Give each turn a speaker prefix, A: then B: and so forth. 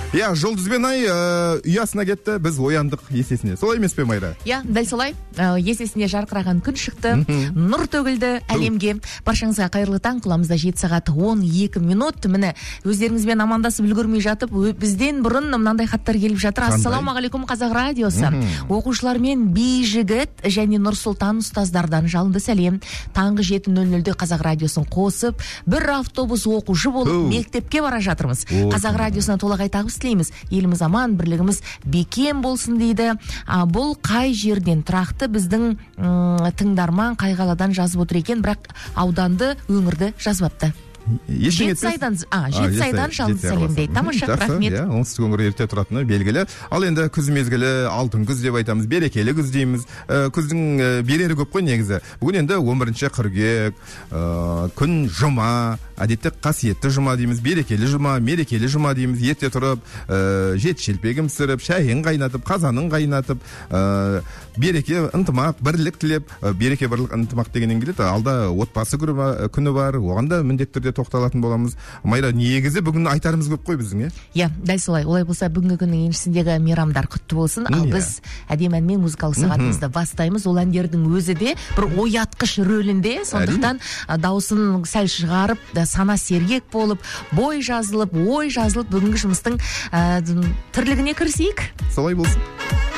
A: Иә, жұлдызбен ай ұясына кетті, біз ояндық есесіне. Солай емес пе, Майра?
B: Иә, дәл солай. Есесіне жарқыраған күн шықты, нұр төгілді әлемге. Баршаңызға қайырлы таң, құламызда 7 сағат 12 минут. Міне, өздеріңізбен амандасып үлгермей жатып, бізден бұрын мынандай хаттар келіп жатыр. Ассалаумағалейкум, Қазақ радиосы. Оқушылармен Бейжігіт және Нұрсұлтан ұстаздардан жалынды сәлем. Таңғы 7:00-де Қазақ радиосын қосып, бір автобус оқушы болып мектепке бара жатырмыз. Қазақ радиосына толағай табыс тілейміз. Еліміз аман, бірлігіміз бекем болсын дейді. Бұл қай жерден тұрақты біздің тыңдарман қай қаладан жазып отыр екен, бірақ ауданды, өңірді жазбапты. Жетісайдан жалынды сәлем дейді. Тамаша, рахмет.
A: Оңтүстік өңір ерте тұратыны белгілі. Ал енді күз мезгілі, алтын күз деп айтамыз, берекелі күз дейміз. Күздің берері көп қой негізі. Бүгін енді 11 қыркүйек, күн жұма, әдетте қасиетті жұма дейміз, берекелі жұма, мерекелі жұма дейміз. Ерте тұрып, жет шелпегім сіріп, шайын қайнатып, қазанын қайнатып, береке, ынтымақ, бірлік тілеп, береке, бірлік, ынтымақ дегеннен келеді. Алда отбасы күні бар, оған да міндетті түрде тоқталатын боламыз. Майра, негізі бүгін айтарымыз көп қой біздің,
B: Иә, дәл солай. Олай болса, бүгінгі күннің еншісіндегі мейрамдар құтты болсын. Ал біз әдем әнмен музыкалық сағатымызды бастаймыз. Ол әндердің өзі де бір оятқыш рөлінде, сондықтан дауысын сәл шығарып, сана сергек болып, бой жазылып, ой жазылып, бүгінгі жұмыстың тірлігіне кірісейік.
A: Солай болсын.